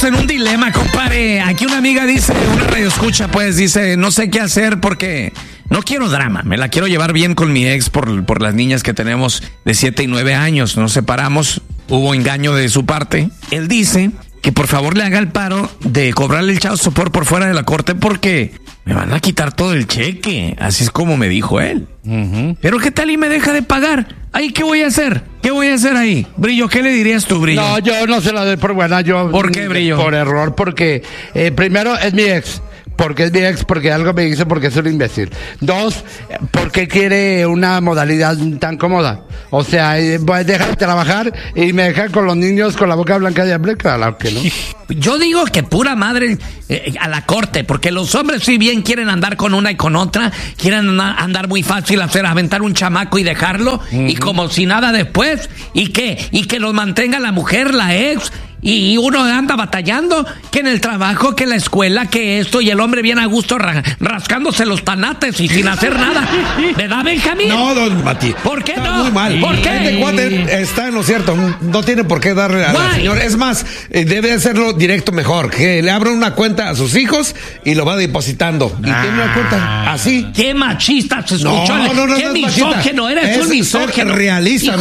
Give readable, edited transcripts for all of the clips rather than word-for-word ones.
estamos en un dilema, compadre. Aquí una amiga dice, una radioescucha, pues, dice, no sé qué hacer porque no quiero drama. Me la quiero llevar bien con mi ex por las niñas que tenemos de 7 y 9 años. Nos separamos, hubo engaño de su parte. Él dice que por favor le haga el paro de cobrarle el child support por fuera de la corte porque me van a quitar todo el cheque. Así es como me dijo él. Pero ¿qué tal y me deja de pagar? ¿Ahí qué voy a hacer? ¿Qué voy a hacer ahí? Brillo, ¿qué le dirías tú, Brillo? No, yo no se la doy por buena. ¿Por qué, Brillo? Por error, porque primero es mi ex. Porque es mi ex, porque algo me hizo, porque es un imbécil. 2, porque quiere una modalidad tan cómoda. O sea, deja de trabajar y me deja con los niños con la boca blanca de hambre, claro que no. Yo digo que pura madre a la corte, porque los hombres si bien quieren andar con una y con otra, quieren andar muy fácil, aventar un chamaco y dejarlo, y como si nada después, y que los mantenga la mujer, la ex, y uno anda batallando, que en el trabajo, que en la escuela, que esto, y el hombre viene a gusto rascándose los tanates y sin hacer nada. ¿Verdad, Benjamín? No, don Mati. ¿Por qué está no? Muy mal. ¿Por qué? Este cuate está en lo cierto. No tiene por qué darle a la señora. Es más, debe hacerlo directo mejor. Que le abra una cuenta a sus hijos y lo va depositando. Y tiene una cuenta así. ¡Qué machista se escuchó! No, ¡Qué misógino! Eres un misógino. Realista,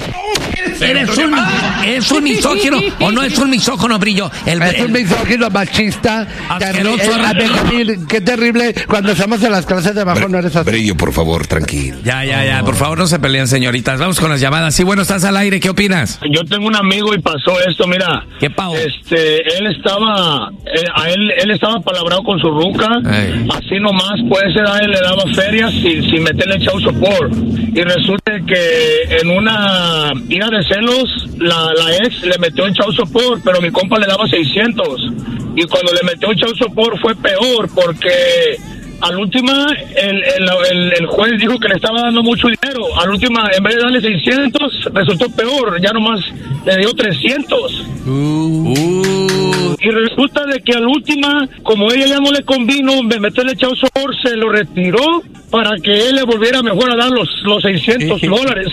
¿Es un misógino o no es un misógino, Brillo? Es un misógino machista. Qué terrible. Cuando estamos en las clases de abajo no eres así. Brillo, por favor, tranquilo. Ya. Por favor, no se peleen, señoritas. Vamos con las llamadas. Sí, bueno, estás al aire. ¿Qué opinas? Yo tengo un amigo y pasó esto, mira. ¿Qué pasó? Él estaba, él estaba palabrado con su ruca. Así nomás, pues, a él le daba ferias sin meterle child support. Y resulta que en una ira de celos, la ex le metió en child support, pero mi compa le daba 600. Y cuando le metió en child support fue peor, porque al última el juez dijo que le estaba dando mucho dinero. Al última, en vez de darle 600, resultó peor, ya nomás le dio 300. Y resulta de que al última, como ella ya no le convino meterle child support, se lo retiró para que él le volviera mejor a dar los $600.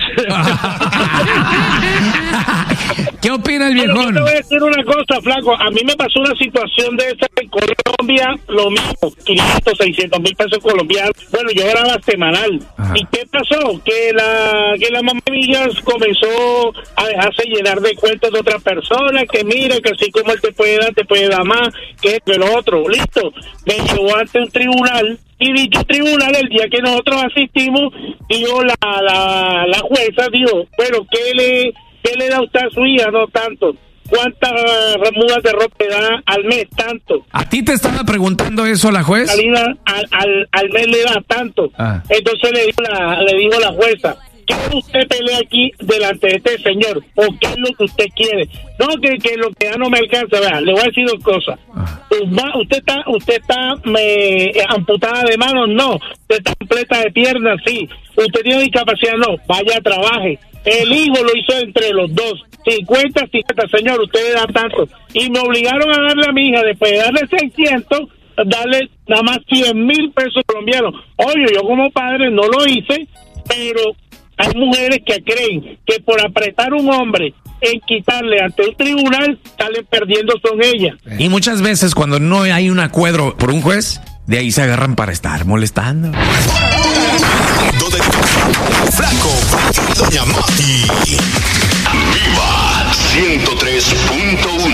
¿Qué opina el viejón? Yo te voy a decir una cosa, flaco. A mí me pasó una situación de esa en Colombia, lo mismo, 500, 600 mil pesos colombianos. Bueno, yo grababa semanal. Ajá. ¿Y qué pasó? Que la mamá mía comenzó a dejarse llenar de cuentas de otra persona, que mira, que así como él te puede dar más, que esto y lo otro. Listo. Me llevó ante un tribunal. Y dicho tribunal, el día que nosotros asistimos, dijo la jueza, dijo, bueno, ¿qué le da usted a su hija? No tanto. ¿Cuántas mudas de ropa le da al mes? Tanto. ¿A ti te estaba preguntando eso la juez? Al mes le da tanto. Entonces le dijo la jueza, ¿qué usted pelea aquí delante de este señor? ¿O qué es lo que usted quiere? No, que lo que ya no me alcanza. Vea, le voy a decir dos cosas. Usted está amputada de manos, no. Usted está completa de piernas, sí. Usted tiene discapacidad, no. Vaya, trabaje. El hijo lo hizo entre los dos. 50, señor, usted le da tanto. Y me obligaron a darle a mi hija, después de darle 600, darle nada más 100,000 pesos colombianos. Oye, yo como padre no lo hice, pero hay mujeres que creen que por apretar a un hombre en quitarle ante un tribunal, salen perdiendo son ellas. Y muchas veces cuando no hay un acuerdo por un juez, de ahí se agarran para estar molestando. Flaco y Doña Mati. Viva 103.1